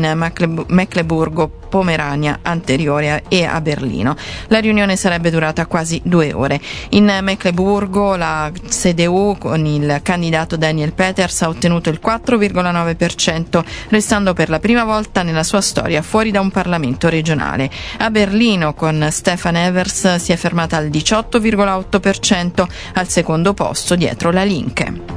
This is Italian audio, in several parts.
in Mecleburgo-Pomerania anteriore e a Berlino. La riunione sarebbe durata quasi 2 ore. In Mecleburgo la CDU con il candidato Daniel Peters ha ottenuto il 4,9%, restando per la prima volta nella sua storia fuori da un Parlamento regionale. A Berlino con Stefan Evers si è fermata al 18,8%, al secondo posto dietro la Linke.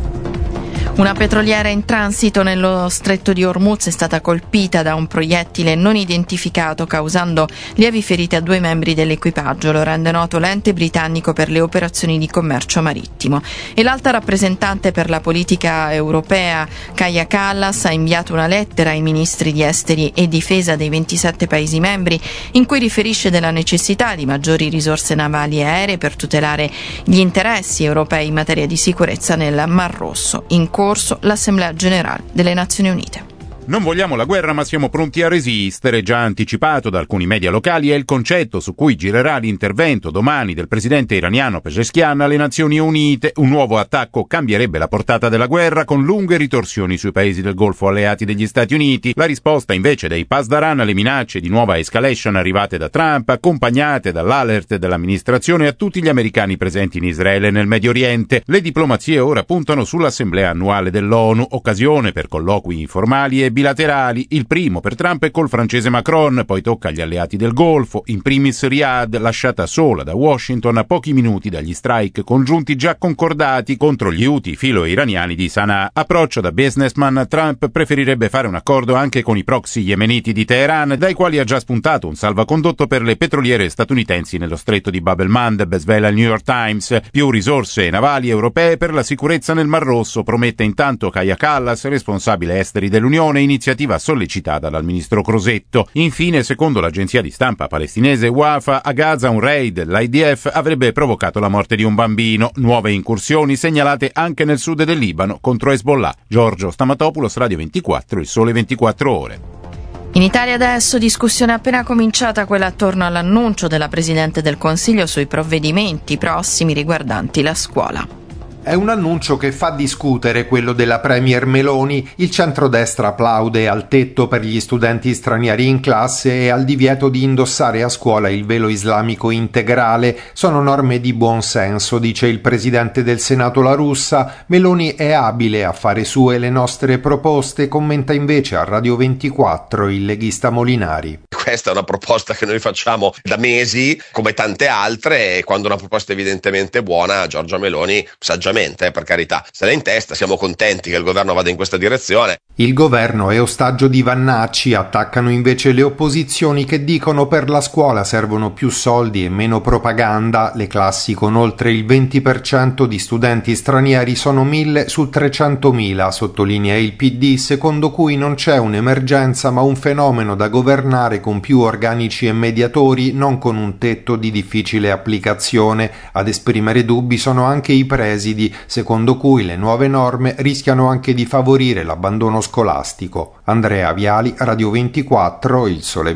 Una petroliera in transito nello stretto di Hormuz è stata colpita da un proiettile non identificato, causando lievi ferite a 2 membri dell'equipaggio, lo rende noto l'ente britannico per le operazioni di commercio marittimo. E l'alta rappresentante per la politica europea, Kaja Kallas, ha inviato una lettera ai ministri di esteri e difesa dei 27 Paesi membri, in cui riferisce della necessità di maggiori risorse navali e aeree per tutelare gli interessi europei in materia di sicurezza nel Mar Rosso. In corso l'Assemblea Generale delle Nazioni Unite. Non vogliamo la guerra, ma siamo pronti a resistere. Già anticipato da alcuni media locali è il concetto su cui girerà l'intervento domani del presidente iraniano Pezeshkian alle Nazioni Unite. Un nuovo attacco cambierebbe la portata della guerra, con lunghe ritorsioni sui paesi del Golfo alleati degli Stati Uniti. La risposta invece dei Pasdaran alle minacce di nuova escalation arrivate da Trump, accompagnate dall'alert dell'amministrazione a tutti gli americani presenti in Israele e nel Medio Oriente. Le diplomazie ora puntano sull'Assemblea annuale dell'ONU, occasione per colloqui informali e bilaterali, il primo per Trump è col francese Macron, poi tocca agli alleati del Golfo, in primis Riyadh, lasciata sola da Washington a pochi minuti dagli strike congiunti già concordati contro gli Houthi filo-iraniani di Sana'a. Approccio da businessman, Trump preferirebbe fare un accordo anche con i proxy yemeniti di Teheran, dai quali ha già spuntato un salvacondotto per le petroliere statunitensi nello stretto di Bab el-Mandeb, svela il New York Times. Più risorse navali europee per la sicurezza nel Mar Rosso, promette intanto Kaja Kallas, responsabile esteri dell'Unione, iniziativa sollecitata dal ministro Crosetto. Infine, secondo l'agenzia di stampa palestinese Wafa, a Gaza un raid dell'IDF avrebbe provocato la morte di un bambino. Nuove incursioni segnalate anche nel sud del Libano contro Hezbollah. Giorgio Stamatopoulos, Radio 24, Il Sole 24 Ore. In Italia adesso discussione appena cominciata, quella attorno all'annuncio della Presidente del Consiglio sui provvedimenti prossimi riguardanti la scuola. È un annuncio che fa discutere quello della Premier Meloni. Il centrodestra applaude al tetto per gli studenti stranieri in classe e al divieto di indossare a scuola il velo islamico integrale. Sono norme di buon senso, dice il presidente del Senato La Russa. Meloni è abile a fare sue le nostre proposte, commenta invece a Radio 24 il leghista Molinari. Questa è una proposta che noi facciamo da mesi, come tante altre, e quando una proposta è evidentemente buona, Giorgia Meloni, saggiamente, per carità, se l'ha in testa. Siamo contenti che il governo vada in questa direzione. Il governo è ostaggio di Vannacci, attaccano invece le opposizioni che dicono per la scuola servono più soldi e meno propaganda. Le classi con oltre il 20% di studenti stranieri sono 1.000 su 300.000, sottolinea il PD, secondo cui non c'è un'emergenza ma un fenomeno da governare con più organici e mediatori, non con un tetto di difficile applicazione. Ad esprimere dubbi sono anche i presidi, secondo cui le nuove norme rischiano anche di favorire l'abbandono scolastico. Andrea Viali, Radio 24, Il Sole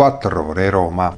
24 Ore, Roma.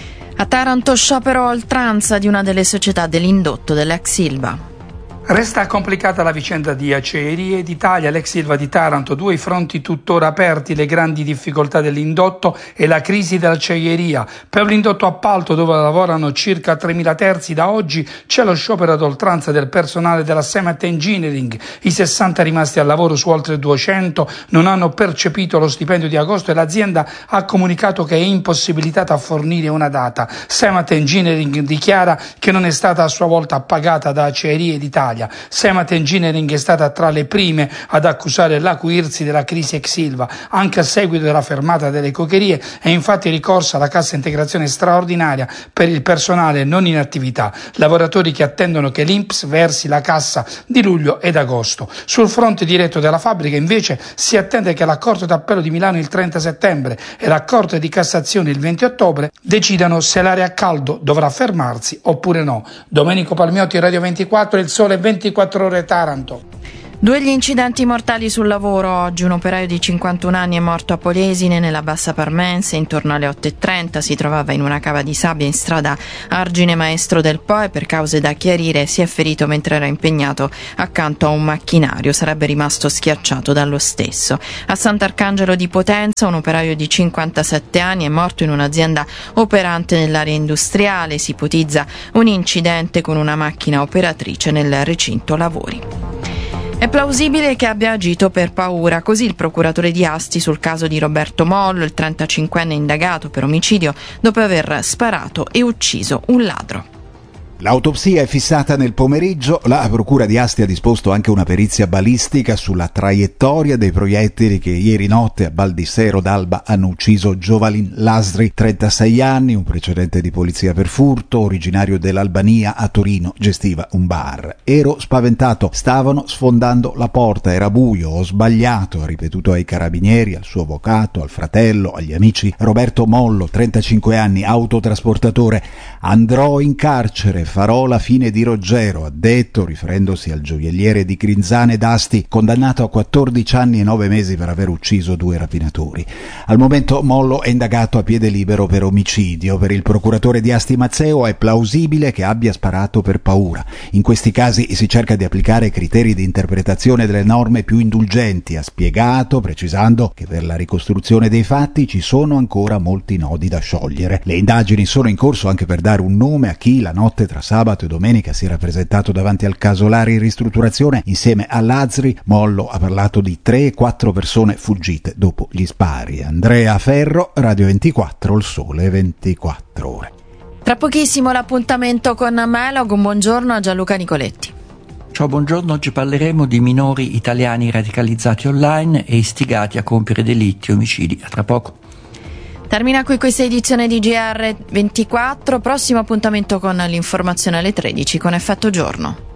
A Taranto sciopero a oltranza di una delle società dell'indotto dell'ex Ilva. Resta complicata la vicenda di Acciaierie d'Italia, l'ex Ilva di Taranto, 2 fronti tuttora aperti, le grandi difficoltà dell'indotto e la crisi dell'acciaieria. Per l'indotto appalto, dove lavorano circa 3.000 terzi, da oggi c'è lo sciopero ad oltranza del personale della Semat Engineering. I 60 rimasti al lavoro su oltre 200 non hanno percepito lo stipendio di agosto e l'azienda ha comunicato che è impossibilitata a fornire una data. Semat Engineering dichiara che non è stata a sua volta pagata da Acciaierie d'Italia. Semat Engineering è stata tra le prime ad accusare l'acuirsi della crisi ex Ilva. Anche a seguito della fermata delle cokerie è infatti ricorsa alla cassa integrazione straordinaria per il personale non in attività, lavoratori che attendono che l'INPS versi la cassa di luglio ed agosto. Sul fronte diretto della fabbrica invece si attende che la Corte d'Appello di Milano il 30 settembre e la Corte di Cassazione il 20 ottobre decidano se l'area a caldo dovrà fermarsi oppure no. Domenico Palmiotti, Radio 24, Il Sole 24 Ore, Taranto. 2 gli incidenti mortali sul lavoro oggi. Un operaio di 51 anni è morto a Polesine, nella Bassa Parmense, intorno alle 8:30. Si trovava in una cava di sabbia in strada Argine Maestro del Po e per cause da chiarire si è ferito mentre era impegnato accanto a un macchinario. Sarebbe rimasto schiacciato dallo stesso. A Sant'Arcangelo di Potenza un operaio di 57 anni è morto in un'azienda operante nell'area industriale. Si ipotizza un incidente con una macchina operatrice nel recinto lavori. È plausibile che abbia agito per paura, così il procuratore di Asti sul caso di Roberto Mollo, il 35enne indagato per omicidio dopo aver sparato e ucciso un ladro. L'autopsia è fissata nel pomeriggio. La procura di Asti ha disposto anche una perizia balistica sulla traiettoria dei proiettili che ieri notte a Baldissero d'Alba hanno ucciso Giovalin Lasri, 36 anni, un precedente di polizia per furto, originario dell'Albania, a Torino, gestiva un bar. Ero spaventato, stavano sfondando la porta, era buio, ho sbagliato, ha ripetuto ai carabinieri, al suo avvocato, al fratello, agli amici. Roberto Mollo, 35 anni, autotrasportatore, andrò in carcere, farò la fine di Ruggero, ha detto, riferendosi al gioielliere di Grinzane d'Asti, condannato a 14 anni e 9 mesi per aver ucciso 2 rapinatori. Al momento Mollo è indagato a piede libero per omicidio. Per il procuratore di Asti Mazzeo è plausibile che abbia sparato per paura. In questi casi si cerca di applicare criteri di interpretazione delle norme più indulgenti, ha spiegato, precisando che per la ricostruzione dei fatti ci sono ancora molti nodi da sciogliere. Le indagini sono in corso anche per dare un nome a chi la notte tra sabato e domenica si era presentato davanti al casolare in ristrutturazione insieme a Lasri. Mollo ha parlato di 3 e 4 persone fuggite dopo gli spari. Andrea Ferro, Radio 24, Il Sole 24 Ore. Tra pochissimo l'appuntamento con Melog. Un buongiorno a Gianluca Nicoletti. Ciao, buongiorno. Oggi parleremo di minori italiani radicalizzati online e istigati a compiere delitti e omicidi. A tra poco. Termina qui questa edizione di GR24. Prossimo appuntamento con l'informazione alle 13 con Effetto Giorno.